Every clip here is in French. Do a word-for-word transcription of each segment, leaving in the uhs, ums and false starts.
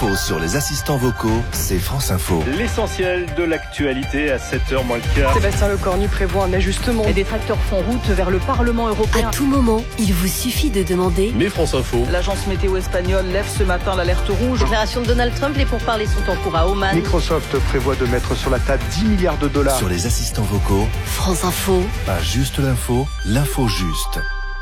L'info sur les assistants vocaux, c'est France Info. L'essentiel de l'actualité à sept heures moins le quart. Sébastien Lecornu prévoit un ajustement. Les détracteurs font route vers le Parlement européen. À tout moment, il vous suffit de demander. Mais France Info. L'agence météo espagnole lève ce matin l'alerte rouge. Déclaration de Donald Trump, les pourparlers sont en cours à Oman. Microsoft prévoit de mettre sur la table dix milliards de dollars. Sur les assistants vocaux, France Info. Pas juste l'info, l'info juste.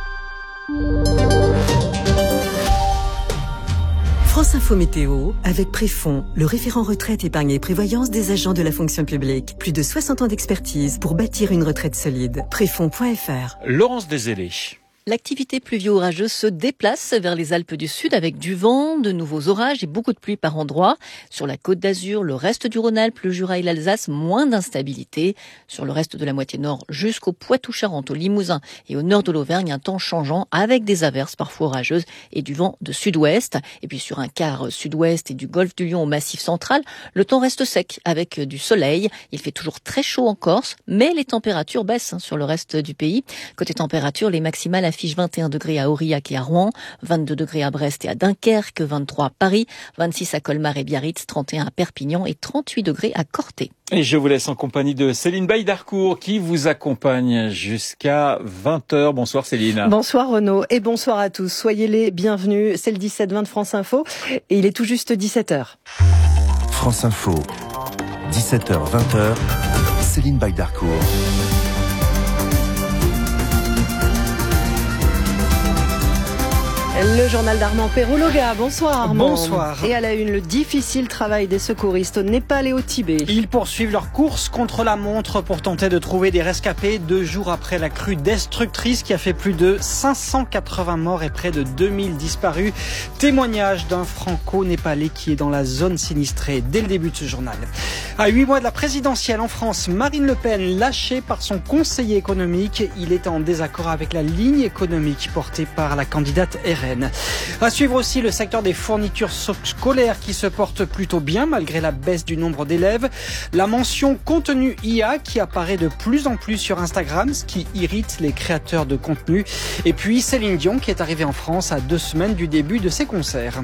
France Info Météo, avec Préfond, le référent retraite, épargne et prévoyance des agents de la fonction publique. Plus de soixante ans d'expertise pour bâtir une retraite solide. Préfond point F R. Laurence Dézélé. L'activité pluvio-orageuse se déplace vers les Alpes du Sud avec du vent, de nouveaux orages et beaucoup de pluie par endroits. Sur la Côte d'Azur, le reste du Rhône-Alpes, le Jura et l'Alsace, moins d'instabilité. Sur le reste de la moitié nord jusqu'au Poitou-Charentes, au Limousin et au nord de l'Auvergne, un temps changeant avec des averses parfois orageuses et du vent de sud-ouest. Et puis sur un quart sud-ouest et du golfe du Lion au Massif central, le temps reste sec avec du soleil. Il fait toujours très chaud en Corse, mais les températures baissent sur le reste du pays. Côté température, les maximales affiche vingt et un degrés à Aurillac et à Rouen, vingt-deux degrés à Brest et à Dunkerque, vingt-trois à Paris, vingt-six à Colmar et Biarritz, trente et un à Perpignan et trente-huit degrés à Corté. Et je vous laisse en compagnie de Céline Baye-Darcourt qui vous accompagne jusqu'à vingt heures. Bonsoir Céline. Bonsoir Renaud et bonsoir à tous. Soyez les bienvenus. C'est le dix-sept vingt de France Info et il est tout juste dix-sept heures. France Info, dix-sept heures vingt, Céline Baye-Darcourt. Le journal d'Armand Perrologa. Bonsoir Armand. Bonsoir. Et à la une, le difficile travail des secouristes au Népal et au Tibet. Ils poursuivent leur course contre la montre pour tenter de trouver des rescapés deux jours après la crue destructrice qui a fait plus de cinq cent quatre-vingts morts et près de deux mille disparus. Témoignage d'un franco-népalais qui est dans la zone sinistrée dès le début de ce journal. À huit mois de la présidentielle en France, Marine Le Pen lâchée par son conseiller économique. Il est en désaccord avec la ligne économique portée par la candidate R N. À suivre aussi le secteur des fournitures scolaires qui se porte plutôt bien malgré la baisse du nombre d'élèves. La mention contenu I A qui apparaît de plus en plus sur Instagram, ce qui irrite les créateurs de contenu. Et puis Céline Dion qui est arrivée en France à deux semaines du début de ses concerts.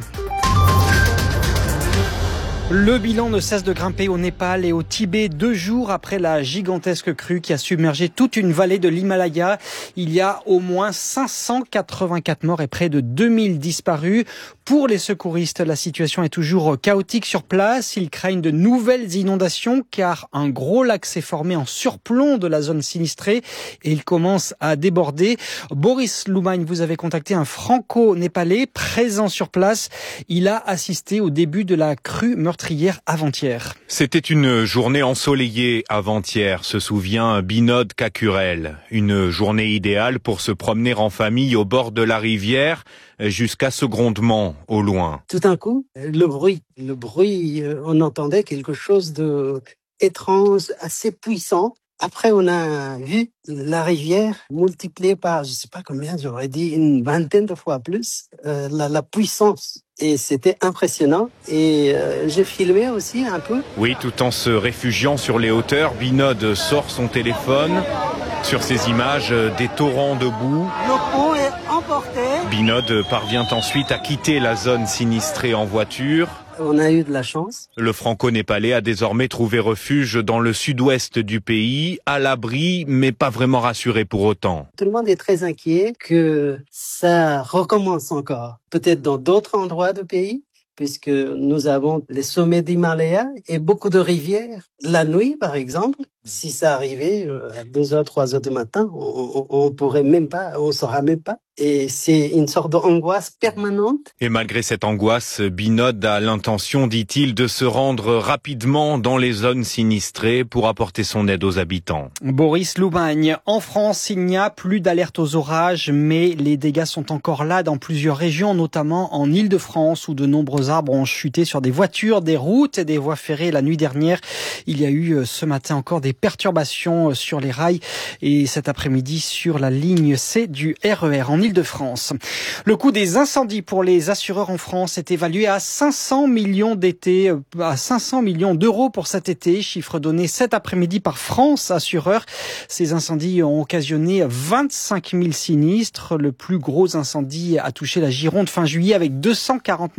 Le bilan ne cesse de grimper au Népal et au Tibet deux jours après la gigantesque crue qui a submergé toute une vallée de l'Himalaya. Il y a au moins cinq cent quatre-vingt-quatre morts et près de deux mille disparus. Pour les secouristes, la situation est toujours chaotique sur place. Ils craignent de nouvelles inondations car un gros lac s'est formé en surplomb de la zone sinistrée et il commence à déborder. Boris Loumagne, vous avez contacté un franco-népalais présent sur place. Il a assisté au début de la crue meurtrière avant-hier. C'était une journée ensoleillée avant-hier, se souvient Binod Kakurel. Une journée idéale pour se promener en famille au bord de la rivière jusqu'à ce grondement au loin. Tout d'un coup, le bruit, le bruit, on entendait quelque chose de étrange, assez puissant. Après, on a vu la rivière multipliée par, je sais pas combien, j'aurais dit une vingtaine de fois plus, euh, la, la puissance. Et c'était impressionnant. Et euh, j'ai filmé aussi un peu. Oui, tout en se réfugiant sur les hauteurs, Binod sort son téléphone. Sur ces images, des torrents de boue. Le pont est emporté. Binod parvient ensuite à quitter la zone sinistrée en voiture. On a eu de la chance. Le franco-népalais a désormais trouvé refuge dans le sud-ouest du pays, à l'abri, mais pas vraiment rassuré pour autant. Tout le monde est très inquiet que ça recommence encore. Peut-être dans d'autres endroits du pays, puisque nous avons les sommets d'Himalaya et beaucoup de rivières. La nuit, par exemple, si ça arrivait à deux heures, trois heures du matin, on, on, on pourrait même pas, on saura même pas. Et c'est une sorte d'angoisse permanente. Et malgré cette angoisse, Binod a l'intention, dit-il, de se rendre rapidement dans les zones sinistrées pour apporter son aide aux habitants. Boris Loumagne. En France, il n'y a plus d'alerte aux orages, mais les dégâts sont encore là dans plusieurs régions, notamment en Île-de-France, où de nombreux arbres ont chuté sur des voitures, des routes et des voies ferrées la nuit dernière. Il y a eu ce matin encore des perturbations sur les rails et cet après-midi sur la ligne C du R E R en Île-de-France. Le coût des incendies pour les assureurs en France est évalué à cinq cents millions d'été, à cinq cents millions d'euros pour cet été, chiffre donné cet après-midi par France Assureurs. Ces incendies ont occasionné vingt-cinq mille sinistres. Le plus gros incendie a touché la Gironde fin juillet avec deux cent quarante